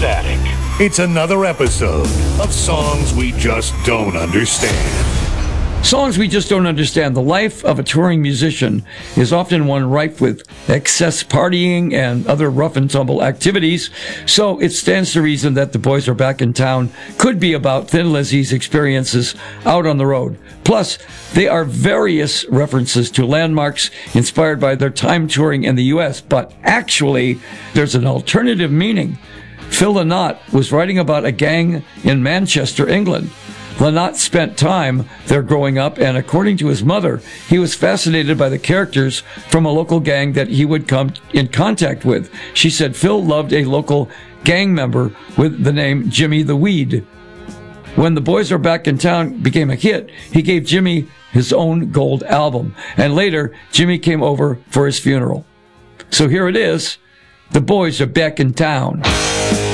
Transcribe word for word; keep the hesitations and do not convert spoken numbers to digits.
Static. It's another episode of Songs We Just Don't Understand. Songs We Just Don't Understand. The life of a touring musician is often one rife with excess partying and other rough and tumble activities, so it stands to reason that The Boys Are Back in Town could be about Thin Lizzy's experiences out on the road. Plus, they are various references to landmarks inspired by their time touring in the U S, but actually, there's an alternative meaning. Phil Lynott was writing about a gang in Manchester, England. Lynott spent time there growing up, and according to his mother, he was fascinated by the characters from a local gang that he would come in contact with. She said Phil loved a local gang member with the name Jimmy the Weed. When The Boys Are Back in Town became a hit, he gave Jimmy his own gold album, and later Jimmy came over for his funeral. So here it is, The Boys Are Back in Town.